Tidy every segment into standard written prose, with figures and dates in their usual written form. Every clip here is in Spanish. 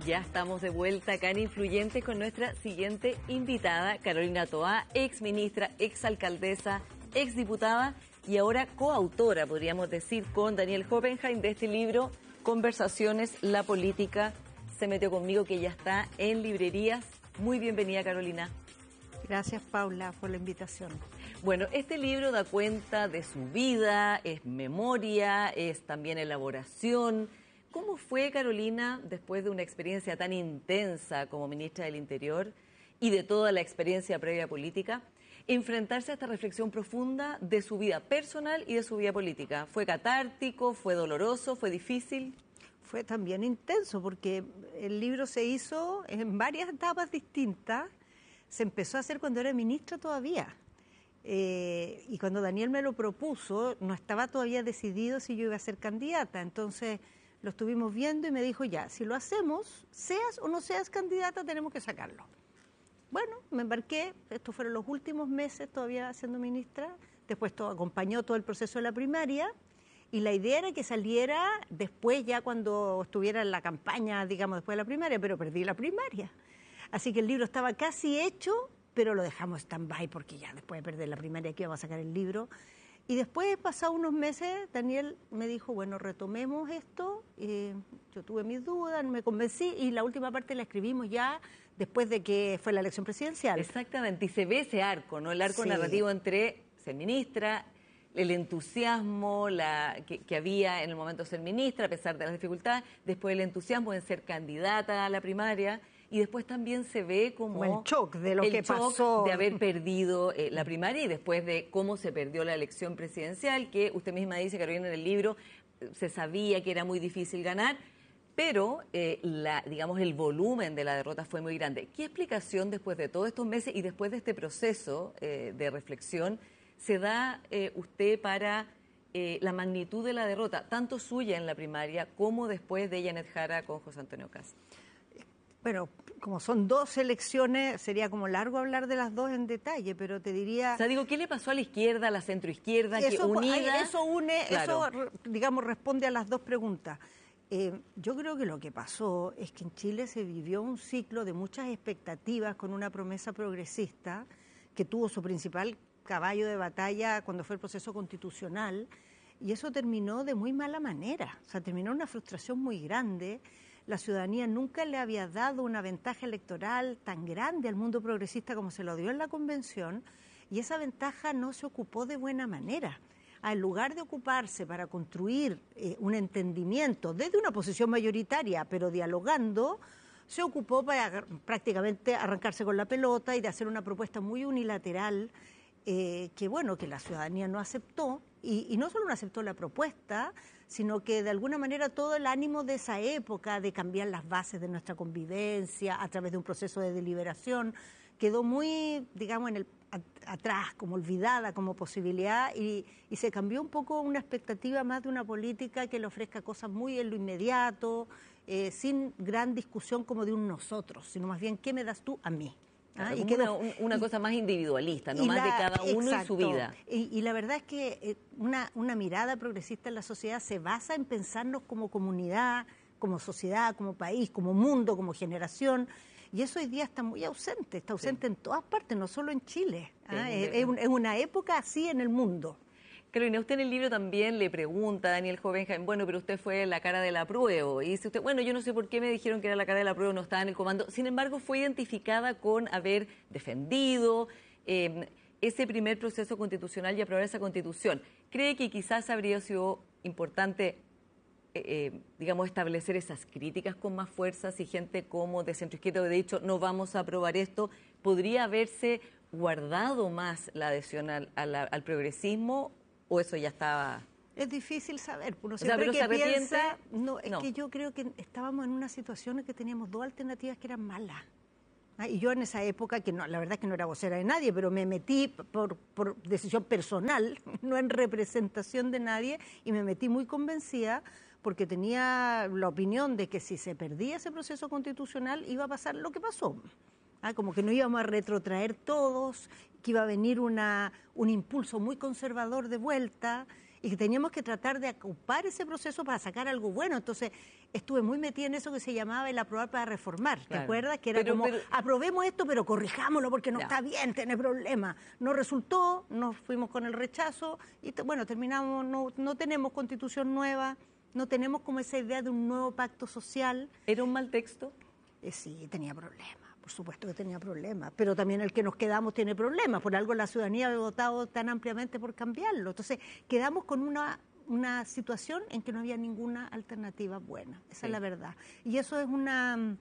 Ya estamos de vuelta acá en Influyentes con nuestra siguiente invitada, Carolina Toá, ex ministra, ex alcaldesa, ex diputada y ahora coautora, podríamos decir, con Daniel Hoppenheim de este libro, Conversaciones, la política se metió conmigo, que ya está en librerías. Muy bienvenida, Carolina. Gracias, Paula, por la invitación. Bueno, este libro da cuenta de su vida, es memoria, es también elaboración. ¿Cómo fue, Carolina, después de una experiencia tan intensa como ministra del Interior y de toda la experiencia previa política, enfrentarse a esta reflexión profunda de su vida personal y de su vida política? ¿Fue catártico, fue doloroso, fue difícil? Fue también intenso porque el libro se hizo en varias etapas distintas. Se empezó a hacer cuando era ministra todavía. Y cuando Daniel me lo propuso, no estaba todavía decidido si yo iba a ser candidata. Entonces lo estuvimos viendo y me dijo, ya, si lo hacemos, seas o no seas candidata, tenemos que sacarlo. Bueno, me embarqué, estos fueron los últimos meses todavía siendo ministra, después acompañó todo el proceso de la primaria, y la idea era que saliera después, ya cuando estuviera en la campaña, digamos, después de la primaria, pero perdí la primaria. Así que el libro estaba casi hecho, pero lo dejamos stand-by, porque ya después de perder la primaria, aquí vamos a sacar el libro. Y después, pasados unos meses, Daniel me dijo, bueno, retomemos esto. Yo tuve mis dudas, me convencí, y la última parte la escribimos ya después de que fue la elección presidencial. Exactamente, y se ve ese arco, ¿no? El arco narrativo entre ser ministra, el entusiasmo que había en el momento de ser ministra, a pesar de las dificultades, después el entusiasmo en ser candidata a la primaria, y después también se ve como el shock de lo que pasó, de haber perdido la primaria, y después de cómo se perdió la elección presidencial, que usted misma dice, Carolina, en el libro, se sabía que era muy difícil ganar, pero digamos, el volumen de la derrota fue muy grande. ¿Qué explicación después de todos estos meses y después de este proceso de reflexión se da usted para la magnitud de la derrota, tanto suya en la primaria como después de Janet Jara con José Antonio Kast? Bueno, como son dos elecciones, sería como largo hablar de las dos en detalle, pero te diría... O sea, digo, ¿qué le pasó a la izquierda, a la centroizquierda, que unida? Eso, digamos, responde a las dos preguntas. Yo creo que lo que pasó es que en Chile se vivió un ciclo de muchas expectativas con una promesa progresista que tuvo su principal caballo de batalla cuando fue el proceso constitucional, y eso terminó de muy mala manera. O sea, terminó una frustración muy grande. La ciudadanía nunca le había dado una ventaja electoral tan grande al mundo progresista como se lo dio en la convención, y esa ventaja no se ocupó de buena manera. En lugar de ocuparse para construir un entendimiento desde una posición mayoritaria, pero dialogando, se ocupó para prácticamente arrancarse con la pelota y de hacer una propuesta muy unilateral que la ciudadanía no aceptó, y no solo no aceptó la propuesta, sino que de alguna manera todo el ánimo de esa época de cambiar las bases de nuestra convivencia a través de un proceso de deliberación quedó muy, digamos, atrás, como olvidada como posibilidad, y se cambió un poco una expectativa más de una política que le ofrezca cosas muy en lo inmediato, sin gran discusión como de un nosotros, sino más bien, ¿qué me das tú a mí? Y una cosa más individualista, no más de cada uno. Exacto, y su vida. Y la verdad es que una mirada progresista en la sociedad se basa en pensarnos como comunidad, como sociedad, como país, como mundo, como generación, y eso hoy día está muy ausente, en todas partes, no solo en Chile. Es una época así en el mundo. Carolina, usted en el libro también le pregunta a Daniel Hoppenheim, bueno, pero usted fue la cara del apruebo, y dice usted, bueno, yo no sé por qué me dijeron que era la cara del apruebo, no estaba en el comando. Sin embargo, fue identificada con haber defendido ese primer proceso constitucional y aprobar esa constitución. ¿Cree que quizás habría sido importante, digamos, establecer esas críticas con más fuerza si gente como de centroizquierda hubiera dicho, no vamos a aprobar esto? ¿Podría haberse guardado más la adhesión al progresismo? ¿O eso ya estaba...? Es difícil saber, uno siempre que piensa... No, es que yo creo que estábamos en una situación en que teníamos dos alternativas que eran malas. Y yo en esa época, que no, la verdad es que no era vocera de nadie, pero me metí por decisión personal, no en representación de nadie, y me metí muy convencida porque tenía la opinión de que si se perdía ese proceso constitucional iba a pasar lo que pasó. Como que no íbamos a retrotraer todos, que iba a venir un impulso muy conservador de vuelta, y que teníamos que tratar de ocupar ese proceso para sacar algo bueno. Entonces, estuve muy metida en eso que se llamaba el aprobar para reformar. ¿Te acuerdas? Que era aprobemos esto, pero corrijámoslo porque no está bien, tiene problemas. No resultó, nos fuimos con el rechazo y terminamos, no tenemos constitución nueva, no tenemos como esa idea de un nuevo pacto social. ¿Era un mal texto? Sí, tenía problemas. Por supuesto que tenía problemas, pero también el que nos quedamos tiene problemas. Por algo la ciudadanía ha votado tan ampliamente por cambiarlo. Entonces, quedamos con una situación en que no había ninguna alternativa buena. Esa es la verdad. Y eso es una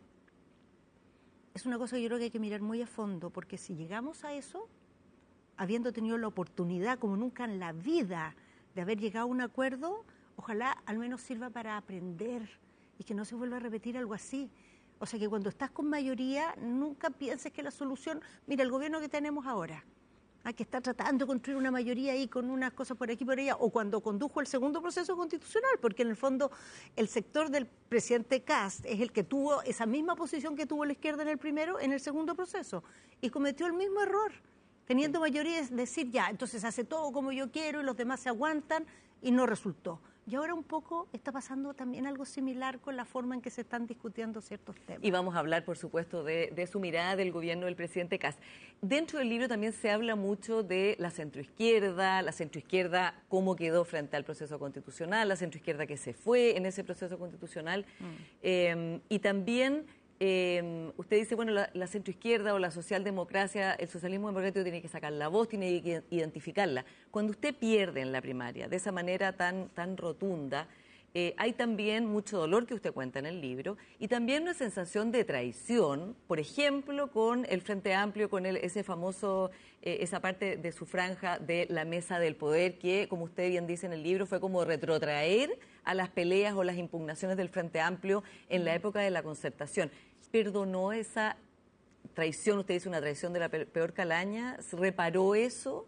cosa que yo creo que hay que mirar muy a fondo, porque si llegamos a eso, habiendo tenido la oportunidad, como nunca en la vida, de haber llegado a un acuerdo, ojalá al menos sirva para aprender y que no se vuelva a repetir algo así. O sea, que cuando estás con mayoría, nunca pienses que la solución... Mira, el gobierno que tenemos ahora, que está tratando de construir una mayoría ahí con unas cosas por aquí y por allá, o cuando condujo el segundo proceso constitucional, porque en el fondo el sector del presidente Kast es el que tuvo esa misma posición que tuvo la izquierda en el primero, en el segundo proceso, y cometió el mismo error. Teniendo mayoría es decir, ya, entonces hace todo como yo quiero y los demás se aguantan, y no resultó. Y ahora un poco está pasando también algo similar con la forma en que se están discutiendo ciertos temas. Y vamos a hablar, por supuesto, de su mirada del gobierno del presidente Kast. Dentro del libro también se habla mucho de la centroizquierda cómo quedó frente al proceso constitucional, la centroizquierda que se fue en ese proceso constitucional, y también... usted dice, bueno, la centroizquierda o la socialdemocracia, el socialismo democrático tiene que sacar la voz, tiene que identificarla. Cuando usted pierde en la primaria de esa manera tan rotunda, hay también mucho dolor que usted cuenta en el libro y también una sensación de traición, por ejemplo, con el Frente Amplio, con ese famoso, esa parte de su franja de la mesa del poder que, como usted bien dice en el libro, fue como retrotraer a las peleas o las impugnaciones del Frente Amplio en la época de la concertación. ¿Perdonó esa traición? Usted dice una traición de la peor calaña. ¿Reparó eso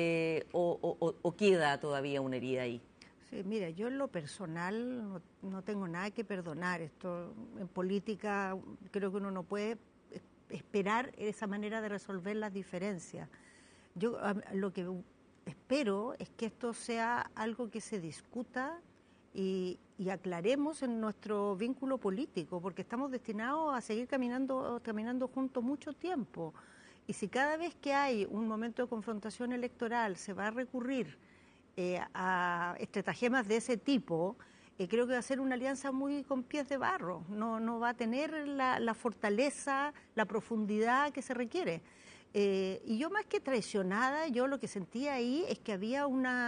o queda todavía una herida ahí? Sí, mira, yo en lo personal no tengo nada que perdonar. Esto en política creo que uno no puede esperar esa manera de resolver las diferencias. Yo lo que espero es que esto sea algo que se discuta y aclaremos en nuestro vínculo político, porque estamos destinados a seguir caminando juntos mucho tiempo. Y si cada vez que hay un momento de confrontación electoral se va a recurrir a estratagemas de ese tipo, creo que va a ser una alianza muy con pies de barro, no va a tener la fortaleza, la profundidad que se requiere. Y yo más que traicionada, yo lo que sentía ahí es que había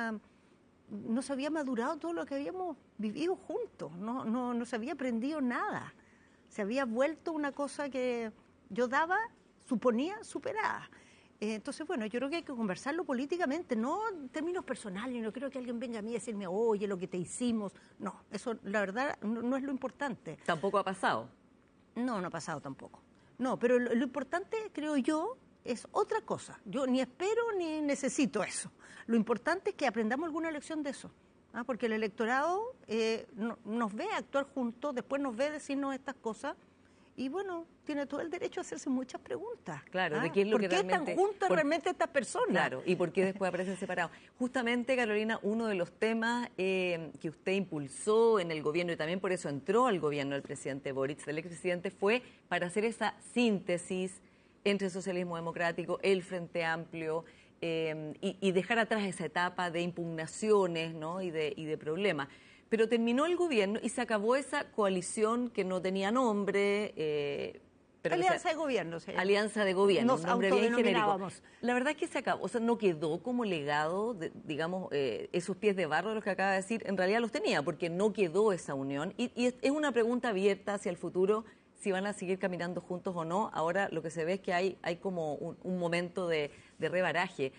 no se había madurado todo lo que habíamos vivido juntos, no se había aprendido nada, se había vuelto una cosa que yo suponía superada. Entonces, bueno, yo creo que hay que conversarlo políticamente, no en términos personales, no creo que alguien venga a mí a decirme, oye, lo que te hicimos. No, eso la verdad no es lo importante. ¿Tampoco ha pasado? No ha pasado tampoco. No, pero lo importante, creo yo, es otra cosa. Yo ni espero ni necesito eso. Lo importante es que aprendamos alguna lección de eso, porque el electorado nos ve actuar juntos, después nos ve decirnos estas cosas, y bueno, tiene todo el derecho a hacerse muchas preguntas. Claro, de qué es lo que realmente... ¿Por qué están juntas realmente estas personas? Claro, y por qué después aparecen separados. Justamente, Carolina, uno de los temas que usted impulsó en el gobierno, y también por eso entró al gobierno del presidente Boric, del expresidente, fue para hacer esa síntesis entre el socialismo democrático, el Frente Amplio, y dejar atrás esa etapa de impugnaciones, ¿no? y de problemas. Pero terminó el gobierno y se acabó esa coalición que no tenía nombre. Alianza de Gobierno. Sí. Alianza de Gobierno, Nos un nombre bien genérico. La verdad es que se acabó, o sea, no quedó como legado, digamos, esos pies de barro de los que acaba de decir, en realidad los tenía, porque no quedó esa unión. Y es una pregunta abierta hacia el futuro, si van a seguir caminando juntos o no. Ahora lo que se ve es que hay como un momento de rebaraje.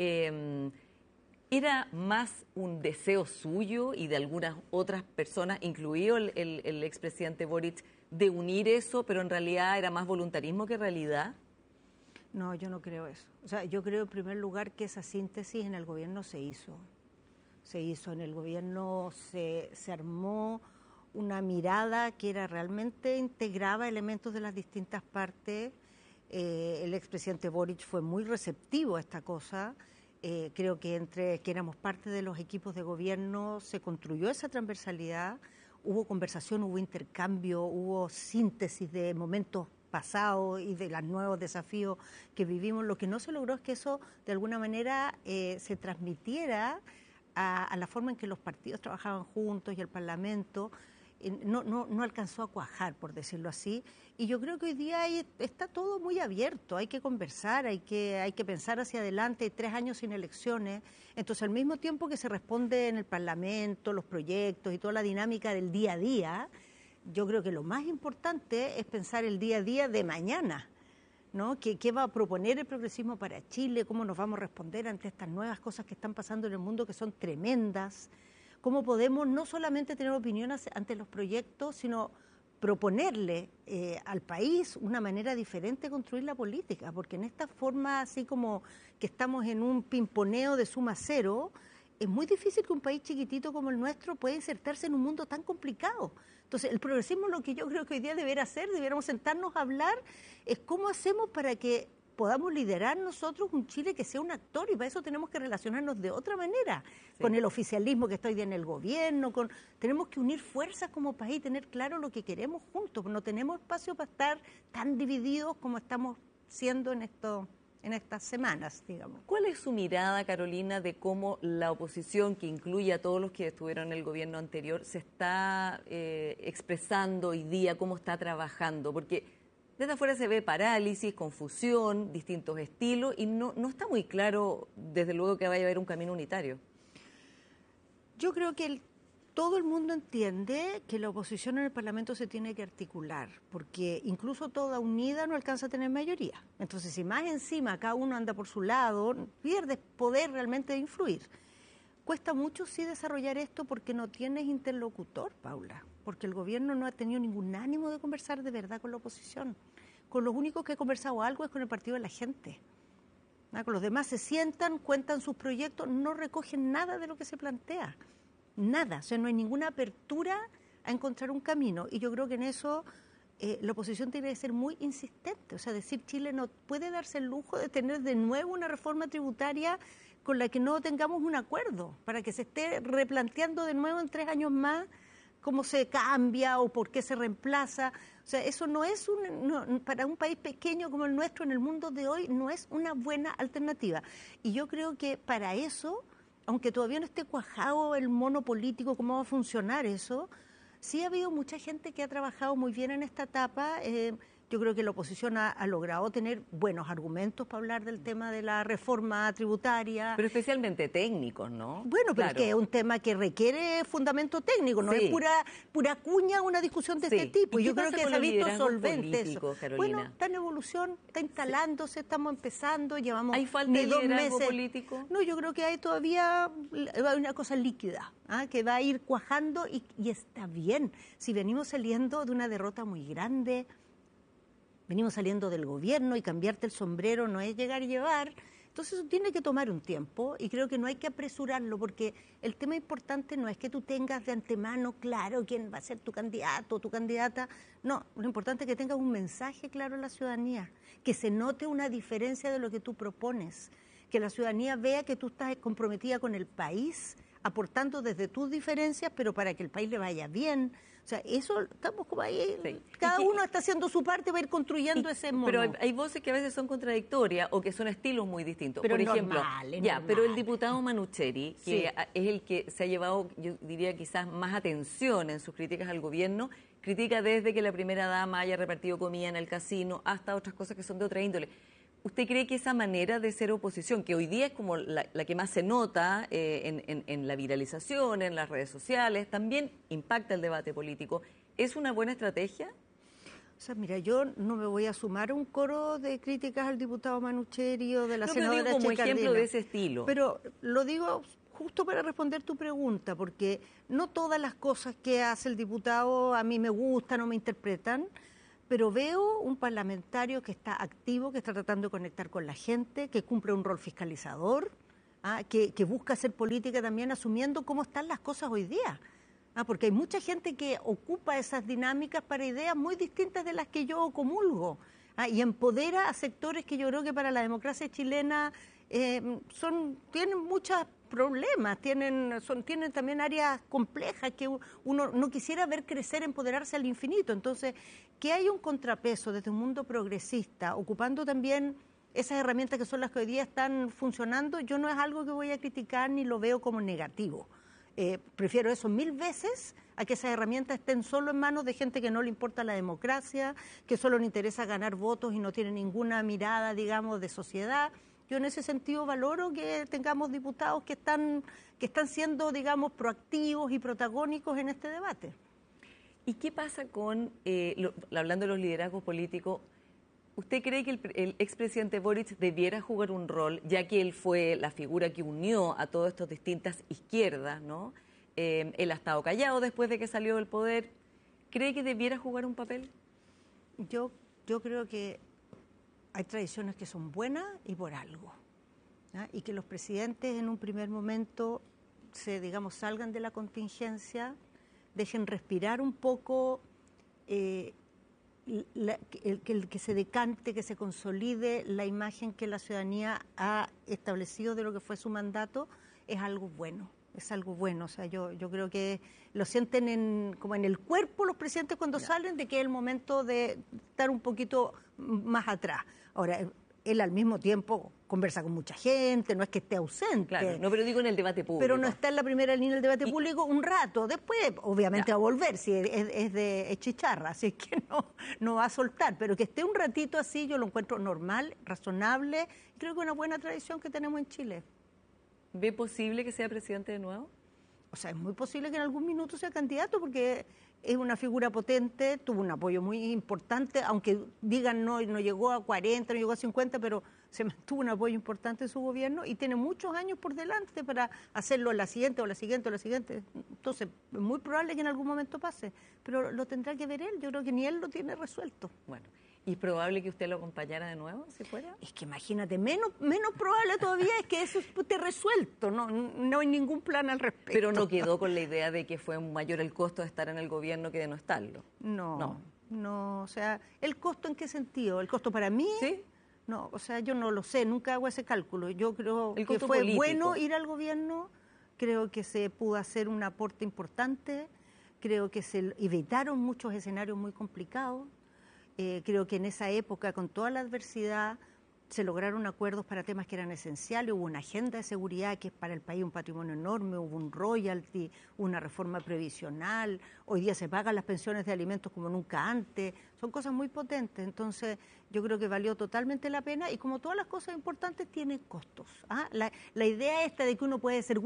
¿Era más un deseo suyo y de algunas otras personas, incluido el expresidente Boric, de unir eso, pero en realidad era más voluntarismo que realidad? No, yo no creo eso. O sea, yo creo en primer lugar que esa síntesis en el gobierno se hizo. Se hizo en el gobierno, se armó una mirada que realmente integraba elementos de las distintas partes. El expresidente Boric fue muy receptivo a esta cosa. Creo que entre que éramos parte de los equipos de gobierno se construyó esa transversalidad, hubo conversación, hubo intercambio, hubo síntesis de momentos pasados y de los nuevos desafíos que vivimos. Lo que no se logró es que eso de alguna manera se transmitiera a la forma en que los partidos trabajaban juntos y el Parlamento. No alcanzó a cuajar, por decirlo así, y yo creo que hoy día está todo muy abierto, hay que conversar, hay que pensar hacia adelante, hay 3 años sin elecciones, entonces al mismo tiempo que se responde en el Parlamento, los proyectos y toda la dinámica del día a día, yo creo que lo más importante es pensar el día a día de mañana, ¿no? ¿Qué va a proponer el progresismo para Chile? ¿Cómo nos vamos a responder ante estas nuevas cosas que están pasando en el mundo que son tremendas? ¿Cómo podemos no solamente tener opiniones ante los proyectos, sino proponerle al país una manera diferente de construir la política? Porque en esta forma, así como que estamos en un pimponeo de suma cero, es muy difícil que un país chiquitito como el nuestro pueda insertarse en un mundo tan complicado. Entonces, el progresismo, lo que yo creo que hoy día debiéramos sentarnos a hablar, es cómo hacemos para que podamos liderar nosotros un Chile que sea un actor, y para eso tenemos que relacionarnos de otra manera, sí, con el oficialismo que está hoy día en el gobierno, tenemos que unir fuerzas como país, tener claro lo que queremos juntos, no tenemos espacio para estar tan divididos como estamos siendo en estas semanas, digamos. ¿Cuál es su mirada, Carolina, de cómo la oposición, que incluye a todos los que estuvieron en el gobierno anterior, se está expresando hoy día, cómo está trabajando? Porque desde afuera se ve parálisis, confusión, distintos estilos, y no está muy claro, desde luego, que vaya a haber un camino unitario. Yo creo que todo el mundo entiende que la oposición en el Parlamento se tiene que articular, porque incluso toda unida no alcanza a tener mayoría. Entonces, si más encima cada uno anda por su lado, pierde poder realmente de influir. Cuesta mucho, sí, desarrollar esto porque no tienes interlocutor, Paula, porque el gobierno no ha tenido ningún ánimo de conversar de verdad con la oposición. Con los únicos que he conversado algo es con el Partido de la Gente. Con los demás se sientan, cuentan sus proyectos, no recogen nada de lo que se plantea. Nada, o sea, no hay ninguna apertura a encontrar un camino. Y yo creo que en eso la oposición tiene que ser muy insistente. O sea, decir Chile no puede darse el lujo de tener de nuevo una reforma tributaria con la que no tengamos un acuerdo, para que se esté replanteando de nuevo en 3 años más cómo se cambia o por qué se reemplaza. O sea, eso no es para un país pequeño como el nuestro en el mundo de hoy, no es una buena alternativa. Y yo creo que para eso, aunque todavía no esté cuajado el mono político, cómo va a funcionar eso, sí ha habido mucha gente que ha trabajado muy bien en esta etapa. Yo creo que la oposición ha logrado tener buenos argumentos para hablar del tema de la reforma tributaria. Pero especialmente técnicos, ¿no? Bueno, pero claro, es que es un tema que requiere fundamento técnico, no es pura cuña una discusión de este tipo. ¿Y yo creo que se ha visto solvente eso. Carolina? Bueno, está en evolución, está instalándose, estamos empezando, llevamos ¿Hay falta de 2 liderazgo meses. político? No, yo creo que hay todavía una cosa líquida, que va a ir cuajando y está bien. Si venimos saliendo de una derrota muy grande, venimos saliendo del gobierno y cambiarte el sombrero no es llegar y llevar. Entonces eso tiene que tomar un tiempo y creo que no hay que apresurarlo porque el tema importante no es que tú tengas de antemano claro quién va a ser tu candidato o tu candidata. No, lo importante es que tengas un mensaje claro a la ciudadanía, que se note una diferencia de lo que tú propones, que la ciudadanía vea que tú estás comprometida con el país, aportando desde tus diferencias, pero para que el país le vaya bien. O sea, eso estamos como ahí, sí. Cada uno está haciendo su parte para ir construyendo ese mono. Pero hay voces que a veces son contradictorias o que son estilos muy distintos. Pero por ejemplo, normal. Pero el diputado Manucheri, que es el que se ha llevado, yo diría quizás más atención en sus críticas al gobierno, critica desde que la primera dama haya repartido comida en el casino hasta otras cosas que son de otra índole. ¿Usted cree que esa manera de ser oposición, que hoy día es como la que más se nota en la viralización, en las redes sociales, también impacta el debate político, es una buena estrategia? O sea, mira, yo no me voy a sumar a un coro de críticas al diputado Manucheri o de la senadora Chicardina. Como ejemplo de ese estilo. Pero lo digo justo para responder tu pregunta, porque no todas las cosas que hace el diputado a mí me gustan o me interpretan, pero veo un parlamentario que está activo, que está tratando de conectar con la gente, que cumple un rol fiscalizador, que busca hacer política también asumiendo cómo están las cosas hoy día. Porque hay mucha gente que ocupa esas dinámicas para ideas muy distintas de las que yo comulgo, y empodera a sectores que yo creo que para la democracia chilena tienen muchos problemas, tienen también áreas complejas que uno no quisiera ver crecer, empoderarse al infinito. Entonces, que hay un contrapeso desde un mundo progresista, ocupando también esas herramientas que son las que hoy día están funcionando, yo no es algo que voy a criticar ni lo veo como negativo. Prefiero eso 1000 veces a que esas herramientas estén solo en manos de gente que no le importa la democracia, que solo le interesa ganar votos y no tiene ninguna mirada, digamos, de sociedad. Yo en ese sentido valoro que tengamos diputados que están siendo, digamos, proactivos y protagónicos en este debate. ¿Y qué pasa con, hablando de los liderazgos políticos, usted cree que el expresidente Boric debiera jugar un rol, ya que él fue la figura que unió a todas estas distintas izquierdas, ¿no? Él ha estado callado después de que salió del poder. ¿Cree que debiera jugar un papel? Yo creo que hay tradiciones que son buenas y por algo, ¿ya? Y que los presidentes en un primer momento salgan de la contingencia, dejen respirar un poco, que se decante, que se consolide la imagen que la ciudadanía ha establecido de lo que fue su mandato, es algo bueno. Es algo bueno, o sea, yo creo que lo sienten como en el cuerpo los presidentes cuando salen, de que es el momento de estar un poquito más atrás. Ahora, él al mismo tiempo conversa con mucha gente, no es que esté ausente. Claro, no, pero digo en el debate público. Pero no está en la primera línea del debate público un rato, después obviamente va a volver, si es chicharra, así que no va a soltar, pero que esté un ratito así yo lo encuentro normal, razonable, creo que es una buena tradición que tenemos en Chile. ¿Ve posible que sea presidente de nuevo? O sea, es muy posible que en algún minuto sea candidato porque es una figura potente, tuvo un apoyo muy importante, aunque digan no llegó a 40, no llegó a 50, pero se mantuvo un apoyo importante en su gobierno y tiene muchos años por delante para hacerlo la siguiente o la siguiente o la siguiente. Entonces, es muy probable que en algún momento pase, pero lo tendrá que ver él, yo creo que ni él lo tiene resuelto. Bueno. ¿Y es probable que usted lo acompañara de nuevo, si fuera? Es que imagínate, menos probable todavía es que eso esté resuelto, no hay ningún plan al respecto. Pero no quedó con la idea de que fue mayor el costo de estar en el gobierno que de no estarlo. No, o sea, ¿el costo en qué sentido? ¿El costo para mí? Sí. No, o sea, yo no lo sé, nunca hago ese cálculo. Yo creo que fue político. Bueno ir al gobierno, creo que se pudo hacer un aporte importante, creo que se evitaron muchos escenarios muy complicados. Creo que en esa época, con toda la adversidad, se lograron acuerdos para temas que eran esenciales, hubo una agenda de seguridad que es para el país un patrimonio enorme, hubo un royalty, una reforma previsional, hoy día se pagan las pensiones de alimentos como nunca antes, son cosas muy potentes, entonces yo creo que valió totalmente la pena y como todas las cosas importantes tienen costos. ¿Ah? La idea esta de que uno puede ser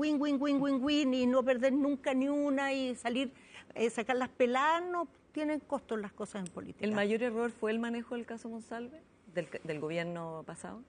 win y no perder nunca ni una y salir, sacar las peladas, no tienen costos las cosas en política. ¿El mayor error fue el manejo del caso Monsalve? ¿Del gobierno pasado?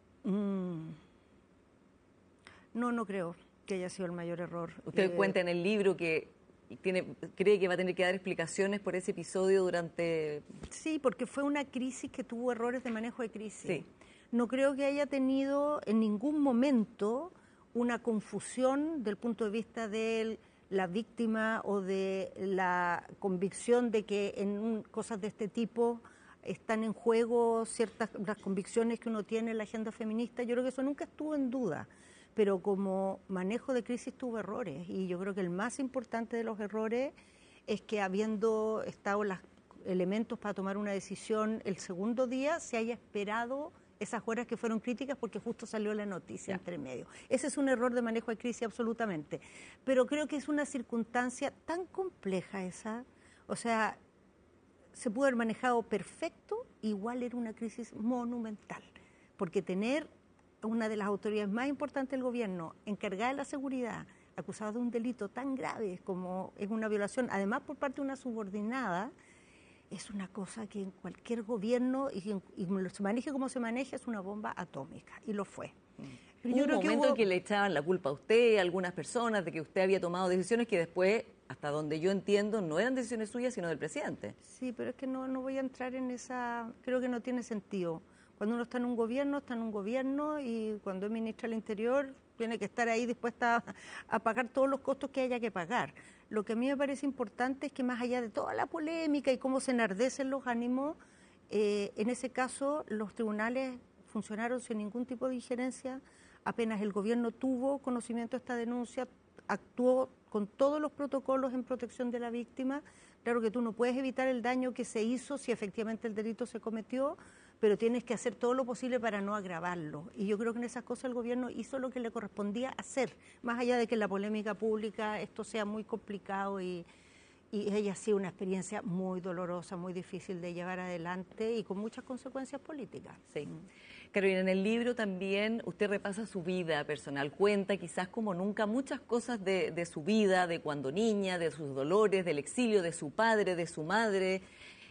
No creo que haya sido el mayor error. Usted cuenta en el libro que cree que va a tener que dar explicaciones por ese episodio durante... Sí, porque fue una crisis que tuvo errores de manejo de crisis. Sí. No creo que haya tenido en ningún momento una confusión del punto de vista de la víctima o de la convicción de que en cosas de este tipo están en juego las convicciones que uno tiene en la agenda feminista. Yo creo que eso nunca estuvo en duda, pero como manejo de crisis tuvo errores y yo creo que el más importante de los errores es que habiendo estado los elementos para tomar una decisión el segundo día se haya esperado esas horas que fueron críticas porque justo salió la noticia entre medio. Ese es un error de manejo de crisis absolutamente, pero creo que es una circunstancia tan compleja esa, o sea, se pudo haber manejado perfecto, igual era una crisis monumental, porque tener una de las autoridades más importantes del gobierno encargada de la seguridad, acusada de un delito tan grave como es una violación, además por parte de una subordinada, es una cosa que en cualquier gobierno, y se maneje como se maneje, es una bomba atómica, y lo fue. Pero yo creo que hubo en que le echaban la culpa a usted, a algunas personas, de que usted había tomado decisiones que después, hasta donde yo entiendo, no eran decisiones suyas, sino del presidente. Sí, pero es que no voy a entrar en esa... Creo que no tiene sentido. Cuando uno está en un gobierno, y cuando es ministra del Interior tiene que estar ahí dispuesta a pagar todos los costos que haya que pagar. Lo que a mí me parece importante es que más allá de toda la polémica y cómo se enardecen los ánimos, en ese caso los tribunales funcionaron sin ningún tipo de injerencia, Apenas el gobierno tuvo conocimiento de esta denuncia, actuó con todos los protocolos en protección de la víctima. Claro que tú no puedes evitar el daño que se hizo si efectivamente el delito se cometió, pero tienes que hacer todo lo posible para no agravarlo. Y yo creo que en esas cosas el gobierno hizo lo que le correspondía hacer, más allá de que en la polémica pública esto sea muy complicado y ella ha sido una experiencia muy dolorosa, muy difícil de llevar adelante y con muchas consecuencias políticas. Sí. Carolina, en el libro también usted repasa su vida personal, cuenta quizás como nunca muchas cosas de su vida, de cuando niña, de sus dolores, del exilio, de su padre, de su madre.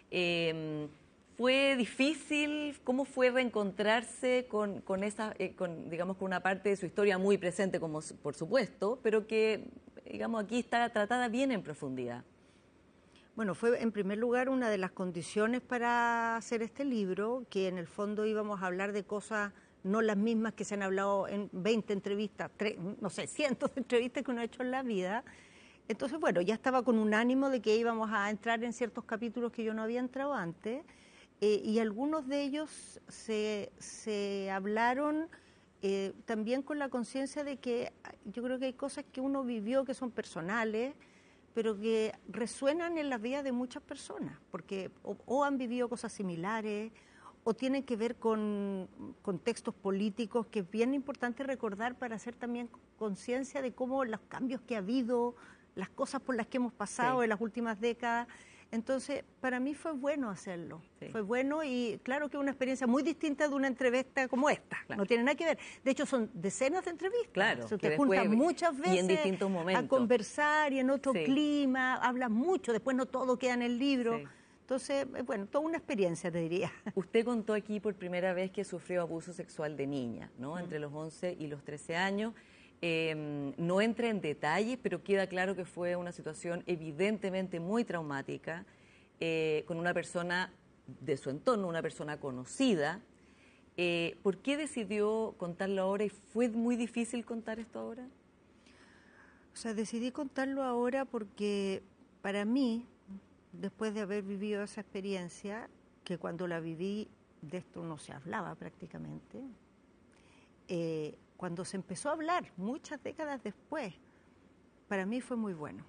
¿Fue difícil? ¿Cómo fue reencontrarse con esa, digamos, con una parte de su historia muy presente, como por supuesto, pero que, digamos, aquí está tratada bien en profundidad? Bueno, fue en primer lugar una de las condiciones para hacer este libro, que en el fondo íbamos a hablar de cosas no las mismas que se han hablado en 20 entrevistas, no sé, cientos de entrevistas que uno ha hecho en la vida. Entonces, bueno, ya estaba con un ánimo de que íbamos a entrar en ciertos capítulos que yo no había entrado antes, y algunos de ellos se hablaron también con la conciencia de que yo creo que hay cosas que uno vivió que son personales, pero que resuenan en la vida de muchas personas, porque o han vivido cosas similares, o tienen que ver con contextos políticos que es bien importante recordar para hacer también conciencia de cómo los cambios que ha habido, las cosas por las que hemos pasado en las últimas décadas. Entonces, para mí fue bueno hacerlo, fue bueno y claro que es una experiencia muy distinta de una entrevista como esta, no tiene nada que ver. De hecho, son decenas de entrevistas, se te juntan muchas veces y en distintos momentos a conversar y en otro clima, hablas mucho, después no todo queda en el libro. Entonces, bueno, toda una experiencia, te diría. Usted contó aquí por primera vez que sufrió abuso sexual de niña, ¿no? Entre los 11 y los 13 años. No entra en detalles, pero queda claro que fue una situación evidentemente muy traumática, con una persona de su entorno, una persona conocida. ¿Por qué decidió contarlo ahora y fue muy difícil contar esto ahora? O sea, decidí contarlo ahora porque para mí, después de haber vivido esa experiencia, que cuando la viví de esto no se hablaba prácticamente, cuando se empezó a hablar muchas décadas después, para mí fue muy bueno.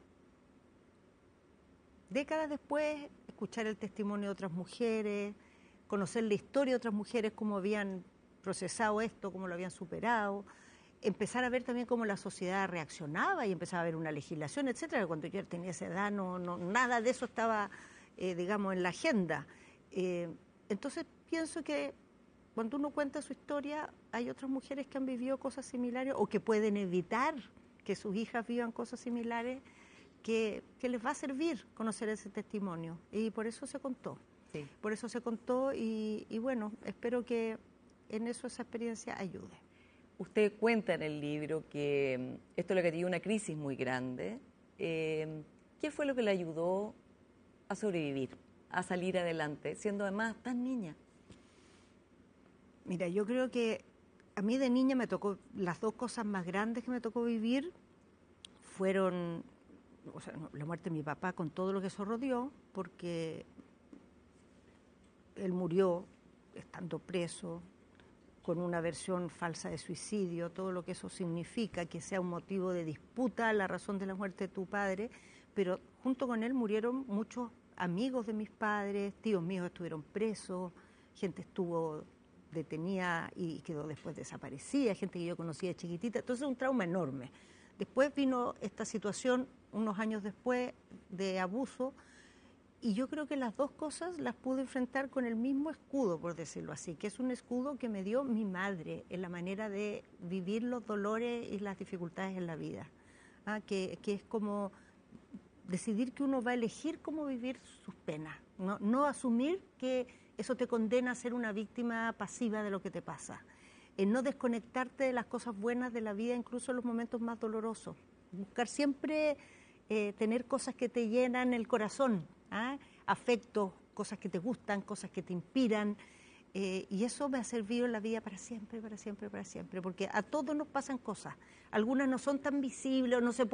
Décadas después, escuchar el testimonio de otras mujeres, conocer la historia de otras mujeres, cómo habían procesado esto, cómo lo habían superado, empezar a ver también cómo la sociedad reaccionaba y empezaba a haber una legislación, etcétera. Cuando yo tenía esa edad, nada de eso estaba, digamos, en la agenda. Entonces, pienso que cuando uno cuenta su historia, hay otras mujeres que han vivido cosas similares o que pueden evitar que sus hijas vivan cosas similares, que les va a servir conocer ese testimonio. Y por eso se contó. Sí. Por eso se contó y bueno, espero que en eso esa experiencia ayude. Usted cuenta en el libro que esto le dio una crisis muy grande. ¿Qué fue lo que le ayudó a sobrevivir, a salir adelante, siendo además tan niña? Mira, yo creo que a mí de niña me tocó, las dos cosas más grandes que me tocó vivir fueron, o sea, la muerte de mi papá con todo lo que eso rodeó, porque él murió estando preso, con una versión falsa de suicidio, todo lo que eso significa, que sea un motivo de disputa la razón de la muerte de tu padre, pero junto con él murieron muchos amigos de mis padres, tíos míos estuvieron presos, gente estuvo detenida y quedó después desaparecida, gente que yo conocía de chiquitita, entonces un trauma enorme. Después vino esta situación, unos años después, de abuso, y yo creo que las dos cosas las pude enfrentar con el mismo escudo, por decirlo así, que es un escudo que me dio mi madre en la manera de vivir los dolores y las dificultades en la vida. Que es como decidir que uno va a elegir cómo vivir sus penas, no asumir que eso te condena a ser una víctima pasiva de lo que te pasa. No desconectarte de las cosas buenas de la vida, incluso en los momentos más dolorosos. Buscar siempre tener cosas que te llenan el corazón, afectos, cosas que te gustan, cosas que te inspiran, y eso me ha servido en la vida para siempre, para siempre, para siempre, porque a todos nos pasan cosas. Algunas no son tan visibles, o no se